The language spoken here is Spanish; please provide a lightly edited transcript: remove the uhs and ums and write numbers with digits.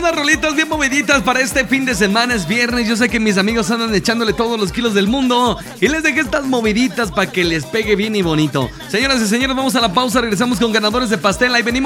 unas rolitas bien moviditas para este fin de semana. Es viernes, yo sé que mis amigos andan echándole todos los kilos del mundo y les dejé estas moviditas para que les pegue bien y bonito. Señoras y señores, vamos a la pausa, regresamos con ganadores de pastel. Ahí venimos.